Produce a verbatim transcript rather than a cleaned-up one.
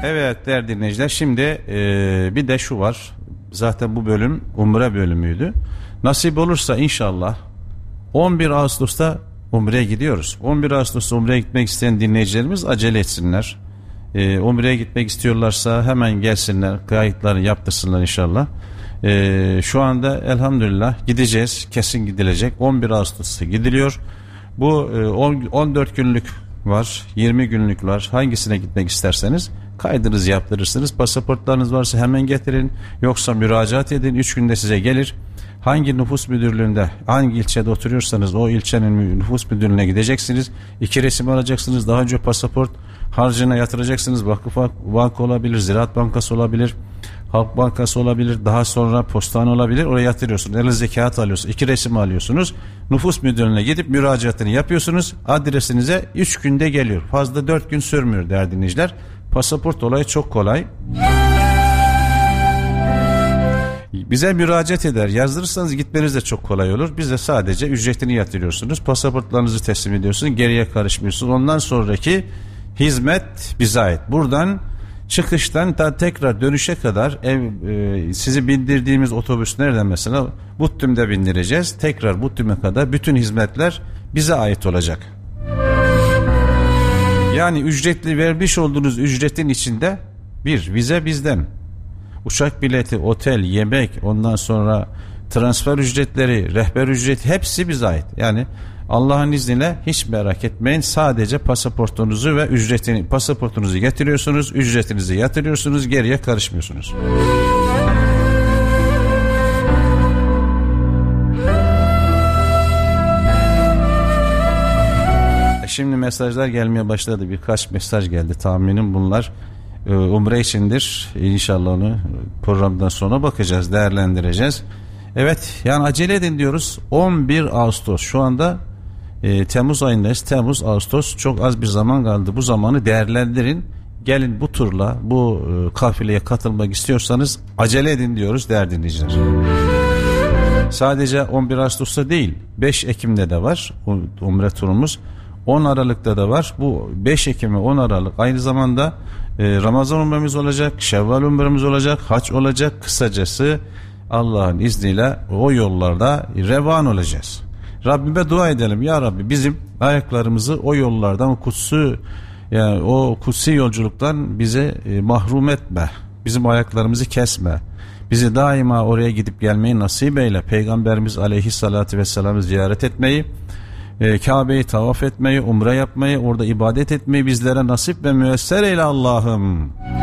Evet değerli dinleyiciler, şimdi e, bir de şu var. Zaten bu bölüm Umre bölümüydü. Nasip olursa inşallah on bir Ağustos'ta Umre'ye gidiyoruz. on bir Ağustos'ta Umre'ye gitmek isteyen dinleyicilerimiz acele etsinler. E, Umre'ye gitmek istiyorlarsa hemen gelsinler, kayıtlarını yaptırsınlar inşallah. E, şu anda elhamdülillah gideceğiz. Kesin gidilecek. on bir Ağustos'ta gidiliyor. Bu e, on dört günlük var, yirmi günlük var. Hangisine gitmek isterseniz kaydınızı yaptırırsınız. Pasaportlarınız varsa hemen getirin. Yoksa müracaat edin. üç günde size gelir. Hangi nüfus müdürlüğünde, hangi ilçede oturuyorsanız o ilçenin nüfus müdürlüğüne gideceksiniz. İki resim alacaksınız. Daha önce pasaport harcına yatıracaksınız. Vakıf banka olabilir, Ziraat Bankası olabilir, Halk Bankası olabilir. Daha sonra postane olabilir. Oraya yatırıyorsunuz. Elinizde kağıt alıyorsunuz. İki resim alıyorsunuz. Nüfus müdürlüğüne gidip müracaatını yapıyorsunuz. Adresinize üç günde geliyor. Fazla dört gün sürmüyor değerli dinleyiciler. Pasaport olayı çok kolay. Bize müracaat eder, yazdırırsanız gitmeniz de çok kolay olur. Bize sadece ücretini yatırıyorsunuz. Pasaportlarınızı teslim ediyorsunuz. Geriye karışmıyorsunuz. Ondan sonraki hizmet bize ait. Buradan çıkıştan ta tekrar dönüşe kadar ev, e, sizi bindirdiğimiz otobüs nerede mesela? Buttüm'de bindireceğiz. Tekrar Buttüm'e kadar bütün hizmetler bize ait olacak. Yani ücretli vermiş olduğunuz ücretin içinde bir vize bizden. Uçak bileti, otel, yemek, ondan sonra transfer ücretleri, rehber ücreti hepsi bize ait. Yani Allah'ın izniyle hiç merak etmeyin. Sadece pasaportunuzu ve ücretini, pasaportunuzu getiriyorsunuz, ücretinizi yatırıyorsunuz, geriye karışmıyorsunuz. Şimdi mesajlar gelmeye başladı. Birkaç mesaj geldi. Tahminim bunlar Umre içindir. İnşallah onu programdan sonra bakacağız, değerlendireceğiz. Evet, yani acele edin diyoruz. on bir Ağustos şu anda e, Temmuz ayındayız. Temmuz, Ağustos çok az bir zaman kaldı. Bu zamanı değerlendirin. Gelin bu turla, bu e, kafileye katılmak istiyorsanız acele edin diyoruz değerli dinleyiciler. Sadece on bir Ağustos'ta değil, beş Ekim'de de var Umre turumuz. on Aralık'ta da var. Bu beş Ekim ve on Aralık aynı zamanda e, Ramazan umremiz olacak, Şevval umremiz olacak, hac olacak. Kısacası Allah'ın izniyle o yollarda revan olacağız. Rabbime dua edelim. Ya Rabbi bizim ayaklarımızı o yollardan, o kutsu, yani o kutsi yolculuktan bize e, mahrum etme. Bizim ayaklarımızı kesme. Bizi daima oraya gidip gelmeyi nasip eyle. Peygamberimiz aleyhissalatü vesselam'ı ziyaret etmeyi, Kabe'yi tavaf etmeyi, umre yapmayı, orada ibadet etmeyi bizlere nasip ve müyesser eyle Allah'ım.